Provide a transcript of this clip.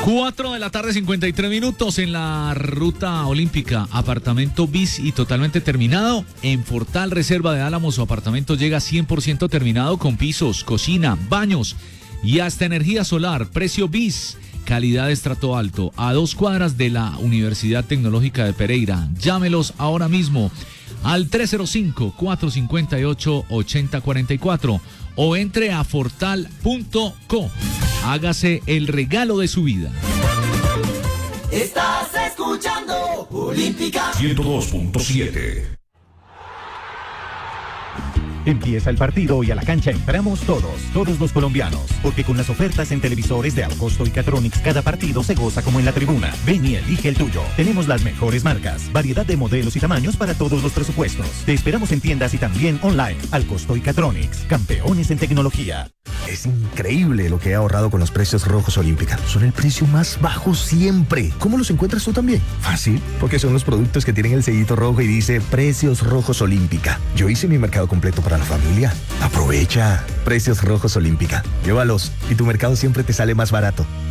4 de la tarde, 53 minutos en la ruta olímpica. Apartamento bis y totalmente terminado. En Fortal Reserva de Álamos, su apartamento llega 100% terminado con pisos, cocina, baños y hasta energía solar. Precio bis, calidad de estrato alto. A 2 cuadras de la Universidad Tecnológica de Pereira. Llámelos ahora mismo al 305-458-8044 o entre a fortal.co. Hágase el regalo de su vida. Estás escuchando Olímpica 102.7. Empieza el partido y a la cancha entramos todos los colombianos, porque con las ofertas en televisores de Alcosto y Catronics cada partido se goza como en la tribuna. Ven y elige el tuyo. Tenemos las mejores marcas, variedad de modelos y tamaños para todos los presupuestos. Te esperamos en tiendas y también online. Alcosto y Catronics, campeones en tecnología. Es increíble lo que he ahorrado con los precios rojos Olímpica. Son el precio más bajo siempre. ¿Cómo los encuentras tú también? Fácil, porque son los productos que tienen el sellito rojo y dice Precios Rojos Olímpica. Yo hice mi mercado completo para la familia. Aprovecha. Precios Rojos Olímpica. Llévalos y tu mercado siempre te sale más barato.